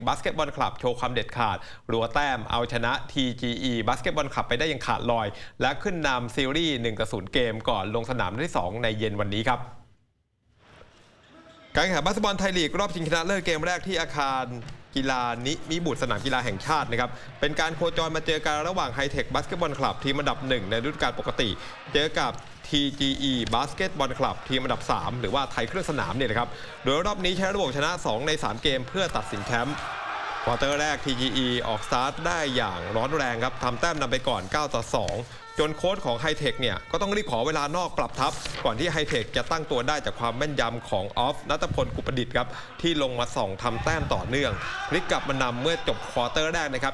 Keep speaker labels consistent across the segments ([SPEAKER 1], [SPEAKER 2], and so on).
[SPEAKER 1] บาสเกตบอลคลับโชว์ความเด็ดขาดรัวแต้มเอาชนะ TGE บาสเกตบอลคลับไปได้อย่างขาดลอยและขึ้นนำซีรีส์ 1-0 เกมก่อนลงสนามที่ 2 ในเย็นวันนี้ครับการแข่งขันบาสเกตบอลไทยลีกรอบชิงชนะเลิศเกมแรกที่อาคารกีฬานิมิบุตรสนามกีฬาแห่งชาตินะครับเป็นการโคจรมาเจอกันระหว่างไฮเทคบาสเกตบอลคลับทีมอันดับ1ในฤดูกาลปกติเจอกับ TGE บาสเกตบอลคลับทีมอันดับ3หรือว่าไทยเครื่องสนามเนี่ยนะครับโดยรอบนี้ใช้ระบบชนะ2ใน3เกมเพื่อตัดสินแชมป์ควอเตอร์แรก TGE ออกสตาร์ทได้อย่างร้อนแรงครับทำแต้มนำไปก่อน9-2จนโค้ชของไฮเทคเนี่ยก็ต้องรีบขอเวลานอกปรับทับก่อนที่ไฮเทคจะตั้งตัวได้จากความแม่นยำของออฟณัฐพลกุปประดิษฐ์ครับที่ลงมาส่องทำแต้มต่อเนื่องพลิกกลับมานำเมื่อจบควอเตอร์แรกนะครับ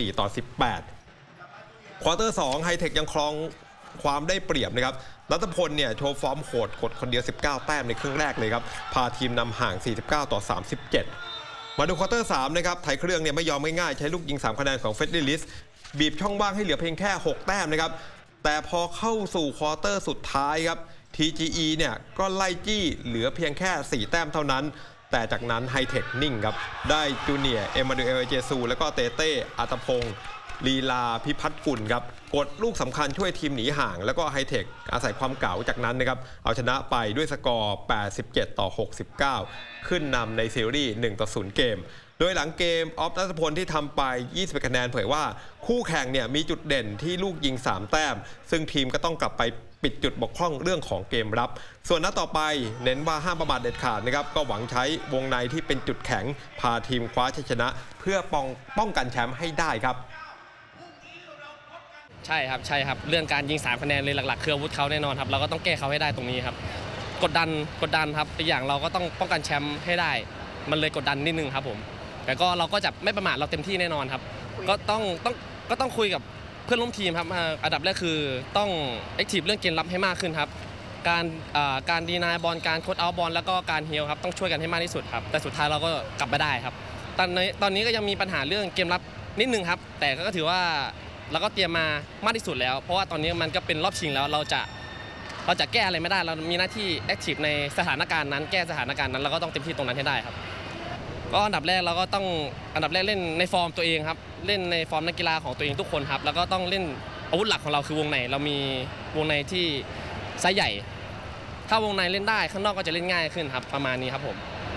[SPEAKER 1] 24-18ควอเตอร์2ไฮเทคยังครองความได้เปรียบนะครับณัฐพลเนี่ยโชว์ฟอร์มโหดกดคนเดียว19แต้มในครึ่งแรกเลยครับพาทีมนำห่าง49-37มาดูควอเตอร์3นะครับไทยเครื่องเนี่ยไม่ยอมง่ายๆใช้ลูกยิง3คะแนนของเฟดดิลิสบีบช่องว่างให้เหลือเพียงแค่6แต้มนะครับแต่พอเข้าสู่ควอเตอร์สุดท้ายครับ TGE เนี่ยก็ไล่จี้เหลือเพียงแค่4แต้มเท่านั้นแต่จากนั้นไฮเทคนิ่งครับได้จูเนียร์เอมานูเอลเจซูแล้วก็เต้อัตพงศ์ลีลาพิพัฒน์กุลครับกดลูกสำคัญช่วยทีมหนีห่างแล้วก็ไฮเทคอาศัยความเก๋าจากนั้นนะครับเอาชนะไปด้วยสกอร์87-69ขึ้นนำในซีรีส์ 1-0 เกมโดยหลังเกมออฟณัฐพลที่ทำไป20คะแนนเผยว่าคู่แข่งเนี่ยมีจุดเด่นที่ลูกยิง3แต้มซึ่งทีมก็ต้องกลับไปปิดจุดบกพร่องเรื่องของเกมรับส่วนนัดต่อไปเน้นว่าห้ามประมาทเด็ดขาดนะครับก็หวังใช้วงในที่เป็นจุดแข็งพาทีมคว้าชัยชนะเพื่อป้องกันแชมป์ให้ได้ครับ
[SPEAKER 2] ใช่ครับเรื่องการยิง3คะแนนเลยหลักๆคืออาวุธเขาแน่นอนครับเราก็ต้องแก้เขาให้ได้ตรงนี้ครับกดดันครับอีกอย่างเราก็ต้องป้องกันแชมป์ให้ได้มันเลยกดดันนิดนึงครับผมแต่ก็เราก็จะไม่ประมาทเราเต็มที่แน่นอนครับก็ต้องคุยกับเพื่อนร่วมทีมครับอันดับแรกคือต้องแอคทีฟเรื่องเกมรับให้มากขึ้นครับการดีนายบอลการโค้ดเอาบอลแล้วก็การเฮีลครับต้องช่วยกันให้มากที่สุดครับแต่สุดท้ายเราก็กลับมาได้ครับตอนนี้ก็ยังมีปัญหาเรื่องเกมรับนิดนึงครับแต่ก็ถือว่าเราก็เตรียมมามากที่สุดแล้วเพราะว่าตอนนี้มันก็เป็นรอบชิงแล้วเราจะแก้อะไรไม่ได้เรามีหน้าที่แอคทีฟในสถานการณ์นั้นแก้สถานการณ์นั้นเราก็ต้องเต็มที่ตรงนั้นให้ได้ครับก็อันดับแรกเราก็ต้องเล่นในฟอร์มตัวเองครับเล่นในฟอร์มนักกีฬาของตัวเองทุกคนครับแล้วก็ต้องเล่นอาวุธหลักของเราคือวงในเรามีวงในที่ไซส์ใหญ่ถ้าวงในเล่นได้ข้างนอกก็จะเล่นง่ายขึ้นครับประมาณนี้ครับผม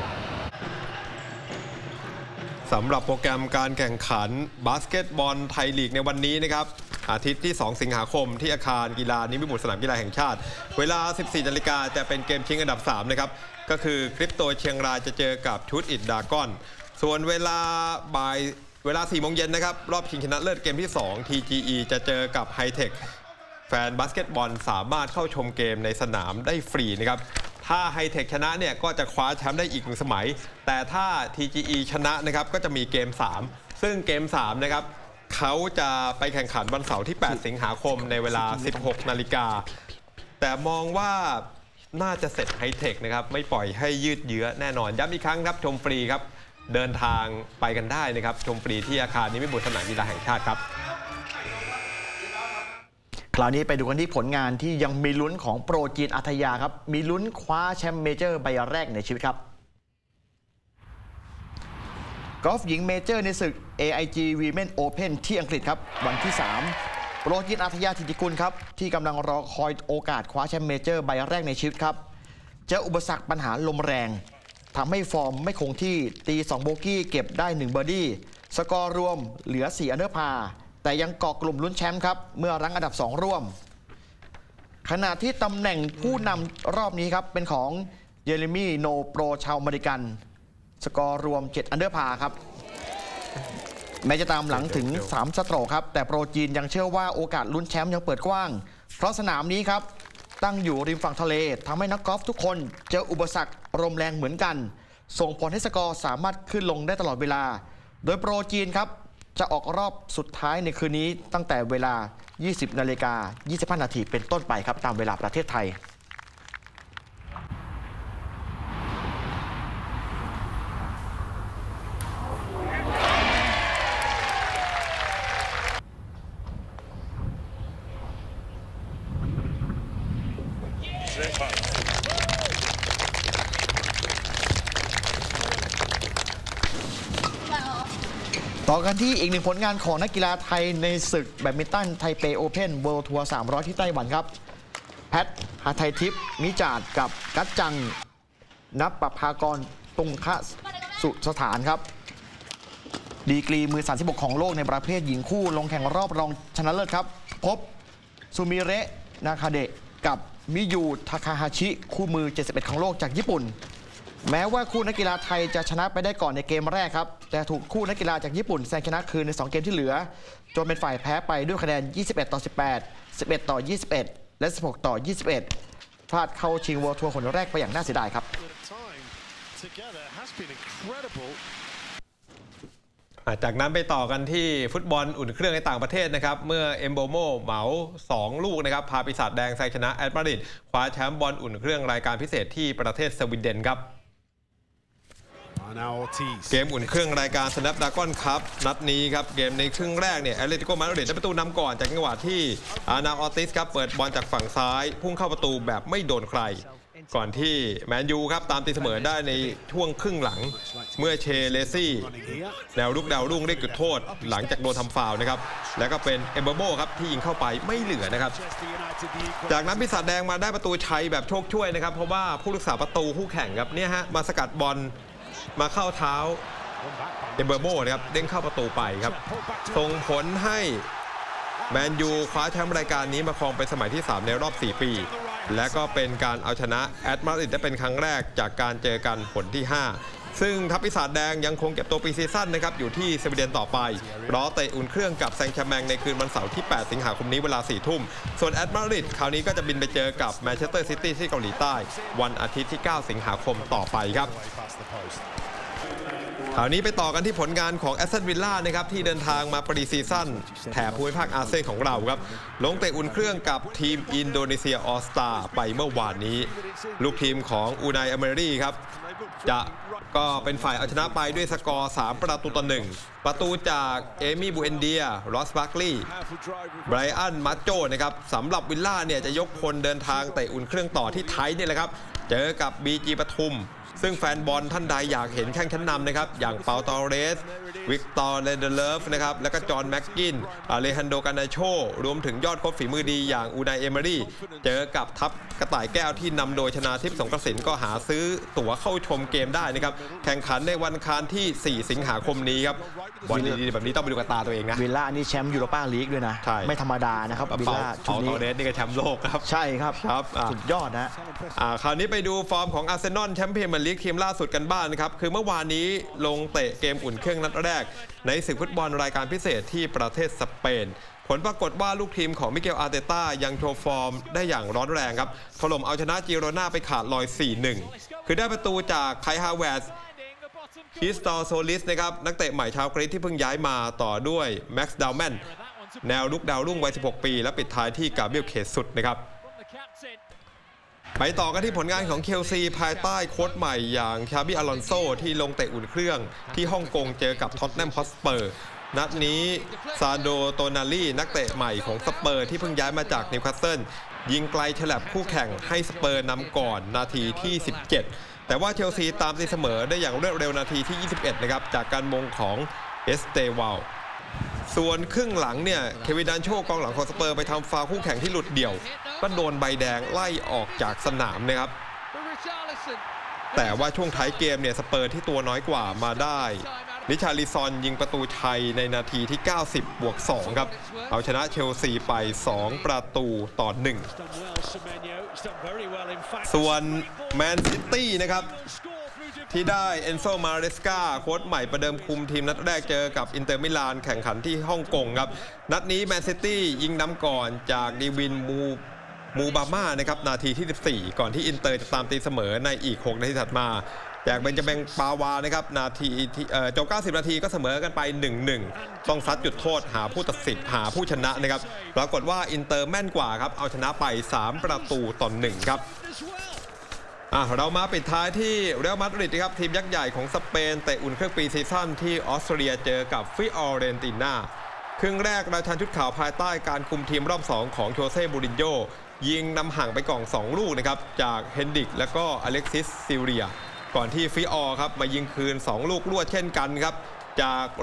[SPEAKER 1] สำหรับโปรแกรมการแข่งขันบาสเกตบอลไทยลีกในวันนี้นะครับอาทิตย์ที่2สิงหาคมที่อาคารกีฬานิมิบุตรสนามกีฬาแห่งชาติเวลา 14 นาฬิกาจะเป็นเกมชิงอันดับ3นะครับก็คือคริปโตเชียงรายจะเจอกับชุดอิดดากอนส่วนเวลา 4 โมงเย็นนะครับรอบชิงชนะเลิศเกมที่2 TGE จะเจอกับไฮเทคแฟนบาสเกตบอลสามารถเข้าชมเกมในสนามได้ฟรีนะครับถ้าไฮเทคชนะเนี่ยก็จะคว้าแชมป์ได้อีก1สมัยแต่ถ้า TGE ชนะนะครับก็จะมีเกม3ซึ่งเกม3นะครับเขาจะไปแข่งขันวันเสาร์ที่8สิงหาคมในเวลา 16 นาฬิกาแต่มองว่าน่าจะเสร็จไฮเทคนะครับไม่ปล่อยให้ยืดเยื้อแน่นอนย้ำอีกครั้งครับชมฟรีครับเดินทางไปกันได้นะครับชมฟรีที่อาคารนิมิบุตรสนามกีฬาแห่งชาติครับ
[SPEAKER 3] คราวนี้ไปดูกันที่ผลงานที่ยังมีลุ้นของโปรจีนอัธยาครับมีลุ้นคว้าแชมป์เมเจอร์ใบแรกในชีวิตครับกอล์ฟหญิงเมเจอร์ในศึก AIG Women Open ที่อังกฤษครับวันที่3โปรจีนอัธยาธิติกุลครับที่กำลังรอคอยโอกาสคว้าแชมป์เมเจอร์ใบแรกในชีวิตครับเจออุปสรรคปัญหาลมแรงทำให้ฟอร์มไม่คงที่ตี2โบกี้เก็บได้1เบอร์ดี้สกอร์รวมเหลือ4อันเดอร์พาร์แต่ยังเกาะกลุ่มลุ้นแชมป์ครับเมื่อรั้งอันดับ2ร่วมขณะที่ตำแหน่งผู้นำรอบนี้ครับเป็นของเยเรมีโนโปรชาวอเมริกันสกอร์รวม7อันเดอร์พาร์ครับแม้จะตามหลังถึง3สโตรกครับแต่โปรจีนยังเชื่อว่าโอกาสลุ้นแชมป์ยังเปิดกว้างเพราะสนามนี้ครับตั้งอยู่ริมฝั่งทะเลทำให้นักกอล์ฟทุกคนเจออุปสรรคลมแรงเหมือนกันส่งผลให้สกอร์สามารถขึ้นลงได้ตลอดเวลาโดยโปรจีนครับจะออกรอบสุดท้ายในคืนนี้ตั้งแต่เวลา 20:25 นาทีเป็นต้นไปครับตามเวลาประเทศไทยต่อกันที่อีกหนึ่งผลงานของนักกีฬาไทยในศึกแบดมินตันไทเปโอเพ่นเวิลด์ทัวร์300ที่ไต้หวันครับแพทหทัยทิพย์มิจาดกับกัจจังนับประภากรตุงคะสุสถานครับดีกรีมือ36ของโลกในประเภทหญิงคู่ลงแข่งรอบรองชนะเลิศครับพบซูมิเระนาคาเดะกับมิยูทาคาฮาชิคู่มือ71ของโลกจากญี่ปุ่นแม้ว่าคู่นักกีฬาไทยจะชนะไปได้ก่อนในเกมแรกครับแต่ถูกคู่นักกีฬาจากญี่ปุ่นแซงชนะคืนใน2เกมที่เหลือจนเป็นฝ่ายแพ้ไปด้วยคะแนน21-18 11-21และ16-21พลาดเข้าชิงเวิลด์ทัวร์คนแรกไปอย่างน่าเสียดายครับ
[SPEAKER 1] จากนั้นไปต่อกันที่ฟุตบอลอุ่นเครื่องในต่างประเทศนะครับเมื่อเอมโบโมเหมา2ลูกนะครับพาปีศาจแดงแซงชนะแอตมาดริดคว้าแชมป์บอลอุ่นเครื่องรายการพิเศษที่ประเทศสวีเดนครับเกมอุ่นเครื่องรายการ Snapdragon Cup นัดนี้ครับเกมในครึ่งแรกเนี่ยแอตเลติโกมาดริดได้ประตูนำก่อนจากจังหวะที่อานาออติสครับเปิดบอลจากฝั่งซ้ายพุ่งเข้าประตูแบบไม่โดนใครก่อนที่แมนยูครับตามตีเสมอได้ในช่วงครึ่งหลังเมื่อเชเลซี่แนวรุกดาวรุ่งได้จุดโทษหลังจากโดนทำฟาวล์นะครับแล้วก็เป็นเอมเบอร์โบครับที่ยิงเข้าไปไม่เหลือนะครับจากนั้นปีศาจแดงมาได้ประตูชัยแบบโชคช่วยนะครับเพราะว่าผู้รักษาประตูคู่แข่งครับเนี่ยฮะมาสกัดบอลมาเข้าเท้าเอมเบอร์โบนะครับเด้งเข้าประตูไปครับส่งผลให้แมนยูคว้าแชมป์รายการนี้มาครองเป็นสมัยที่3ในรอบ4ปีและก็เป็นการเอาชนะแอตมาดริดได้เป็นครั้งแรกจากการเจอกันผลที่5ซึ่งทัพปีศาจแดงยังคงเก็บตัวปีซีซั่นนะครับอยู่ที่สวีเดนต่อไปรอเตะอุ่นเครื่องกับแซงต์แชร์แมงในคืนวันเสาร์ที่8สิงหาคมนี้เวลา 4 ทุ่มส่วนแอตมาดริดคราวนี้ก็จะบินไปเจอกับแมนเชสเตอร์ซิตี้ที่เกาหลีใต้วันอาทิตย์ที่9สิงหาคมต่อไปครับคราวนี้ไปต่อกันที่ผลงานของแอสตันวิลล่านะครับที่เดินทางมาปรีซีซั่นแถบภูมิภาคอาเซียนของเราครับลงเตะอุ่นเครื่องกับทีมอินโดนีเซียออสตาไปเมื่อวานนี้ลูกทีมของอูนายอเมรีครับก็เป็นฝ่ายเอาชนะไปด้วยสกอร์3-1ประตูจากเอมี่บูเอนเดียรอสบาร์คลีย์ไบรอันมัจโจนะครับสำหรับวิลล่าเนี่ยจะยกพลเดินทางเตะอุ่นเครื่องต่อที่ไทยเนี่ยแหละครับเจอกับ BG ปทุมซึ่งแฟนบอลท่านใดอยากเห็นแข้งชั้นนำนะครับอย่างเปาตอเรสวิกตอร์เลเดเลฟนะครับแล้วก็จอห์นแม็กกินอเลฮันโดกานาโชรวมถึงยอดโค้ชฝีมือดีอย่างอูนายเอเมรี่เจอกับทัพกระต่ายแก้วที่นำโดยชนาทิพย์สงกระสินก็หาซื้อตั๋วเข้าชมเกมได้นะครับแข่งขันในวันอังคารที่4สิงหาคมนี้ครับบอลดีๆแบบนี้ต้องไปดูกับตาตัวเองนะ
[SPEAKER 3] วิลล่านี่แชมป์ยูโรปาลีกด้วยนะไม่ธรรมดานะครับวิลล่าชุดนี้
[SPEAKER 1] เปาตอเรสนี่ก็แชมป์โลกครับ
[SPEAKER 3] ใช่ครับสุดยอดนะ
[SPEAKER 1] คราวนี้ไปดูฟอร์มของอาร์เซนอลแชมป์พรีเมียร์ลีกทีมล่าสุดกันบ้างนะครับคือเมื่อวานนี้ลงเตะเกมอุ่นเครื่องนัดแรกในศึกฟุตบอลรายการพิเศษที่ประเทศสเปนผลปรากฏว่าลูกทีมของมิเกลอาร์เตต้ายังโชว์ฟอร์มได้อย่างร้อนแรงครับถล่มเอาชนะจิโรน่าไปขาดลอย 4-1 คือได้ประตูจากไคฮาเวร์สคริสตอลโซลิสนะครับนักเตะใหม่ชาวกรีซที่เพิ่งย้ายมาต่อด้วยแม็กซ์ดาวแมนแนวลุกดาวรุ่งวัย 16 ปีและปิดท้ายที่กาเบรียล เคสุดนะครับไปต่อกันที่ผลงานของเชลซีภายใต้โค้ชใหม่อย่างชาบิ อลอนโซที่ลงเตะอุ่นเครื่องที่ฮ่องกงเจอกับท็อตแนมฮอตสเปอร์นัดนี้ซานโดโตนาลีนักเตะใหม่ของสเปอร์ที่เพิ่งย้ายมาจากนิวคาสเซิลยิงไกลฉลับคู่แข่งให้สเปอร์นำก่อนนาทีที่ 17แต่ว่าเชลซีตามตีเสมอได้อย่างรวดเร็วนาทีที่ 21นะครับจากการมงของเอสเตวาลส่วนครึ่งหลังเนี่ยเควิน ดันโชกองหลังของสเปอร์ไปทำฟาวล์คู่แข่งที่หลุดเดี่ยวก็โดนใบแดงไล่ออกจากสนามนะครับแต่ว่าช่วงท้ายเกมเนี่ยสเปอร์ที่ตัวน้อยกว่ามาได้ริชาร์ลิซอนยิงประตูชัยในนาทีที่ 90+2 ครับเอาชนะเชลซีไป2-1ส่วนแมนซิตี้นะครับที่ได้เอนโซ มาเรสกาโค้ชใหม่ประเดิมคุมทีมนัดแรกเจอกับอินเตอร์มิลานแข่งขันที่ฮ่องกงครับนัดนี้แมนซิตี้ยิงนำก่อนจากดีวินมูบาม่านะครับนาทีที่ 14ก่อนที่อินเตอร์จะตามตีเสมอในอีก6นาทีถัดมาจากเบนจามินปาวานะครับนาทีจบ90นาทีก็เสมอกันไป 1-1 ต้องซัดจุดโทษหาผู้ตัดสินหาผู้ชนะนะครับปรากฏว่าอินเตอร์แม่นกว่าครับเอาชนะไป3-1ครับเรามาปิดท้ายที่เรอัลมาดริดนะครับทีมยักษ์ใหญ่ของสเปนเตะอุ่นเครื่องปีซีซั่นที่ออสเตรียเจอกับฟิออเรนติน่าครึ่งแรกราชันชุดขาวภายใต้การคุมทีมรอบ2ของโชเซ่มูรินโญ่ยิงนำห่างไปก่อน2ลูกนะครับจากเฮนดริกและก็อเล็กซิสซิเรียก่อนที่ฟิออครับมายิงคืน2ลูกรวดเช่นกันครับจาก